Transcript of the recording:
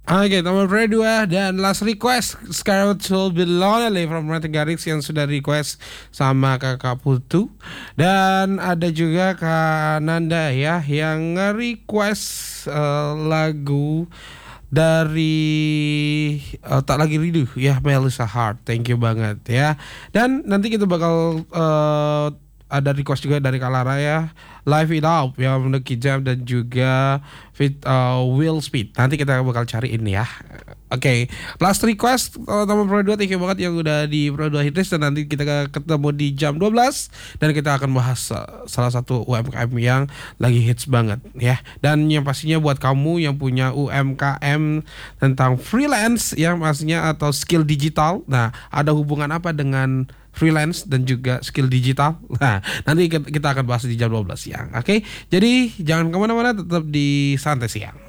Oke, nomor kedua dan last request Scarlet Soul Be Lonely from Romantic Garrix yang sudah request sama Kakak Putu. Dan ada juga Kak Nanda ya yang nge-request lagu dari Tak Lagi Rindu ya, Melissa Hart. Thank you banget ya. Dan nanti kita bakal ada request juga dari Kak Lara ya, Live It Up ya, Nicky Jam dan juga Will Speed. Nanti kita bakal cari ini ya. Oke, last request nomor Pro 2, thank you banget yang udah di Pro 2 Hitlist. Dan nanti kita ketemu di jam 12 dan kita akan bahas salah satu UMKM yang lagi hits banget ya. Dan yang pastinya buat kamu yang punya UMKM tentang freelance yang pastinya atau skill digital. Nah, ada hubungan apa dengan freelance dan juga skill digital? Nah, nanti kita akan bahas di jam 12 siang. Oke, jadi jangan kemana-mana, tetap di Santai Siang.